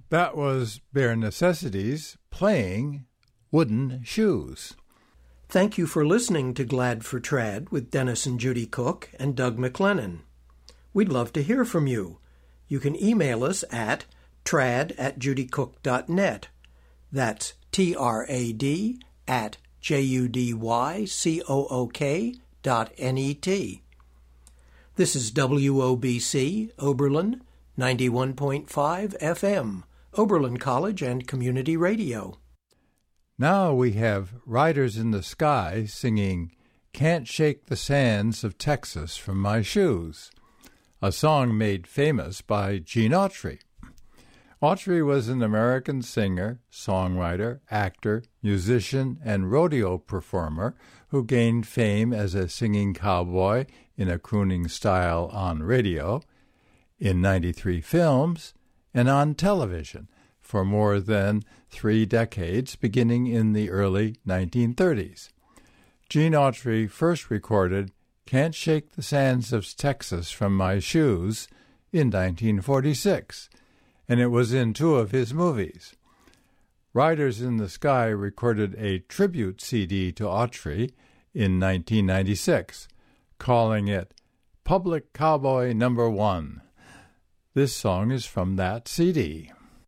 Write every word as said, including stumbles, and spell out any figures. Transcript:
That was Bare Necessities playing Wooden Shoes. Thank you for listening to Glad for Trad with Dennis and Judy Cook and Doug McLennan. We'd love to hear from you. You can email us at trad at judycook dot net. That's T R A D at J U D Y C O O K dot N E T. This is W O B C, Oberlin, ninety-one point five F M, Oberlin College and Community Radio. Now we have Riders in the Sky singing Can't Shake the Sands of Texas from My Shoes, a song made famous by Gene Autry. Autry was an American singer, songwriter, actor, musician, and rodeo performer who gained fame as a singing cowboy in a crooning style on radio, in ninety-three films, and on television for more than three decades, beginning in the early nineteen thirties. Gene Autry first recorded Can't Shake the Sands of Texas from My Shoes in nineteen forty-six, and it was in two of his movies. Riders in the Sky recorded a tribute C D to Autry in nineteen ninety-six, calling it Public Cowboy Number One. This song is from that C D.